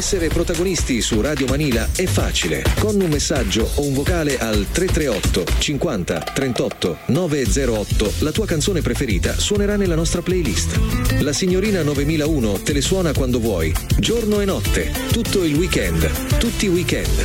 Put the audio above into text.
Essere protagonisti su Radio Manila è facile. Con un messaggio o un vocale al 338 50 38 908 la tua canzone preferita suonerà nella nostra playlist. La signorina 9001 te le suona quando vuoi, giorno e notte, tutto il weekend, tutti i weekend.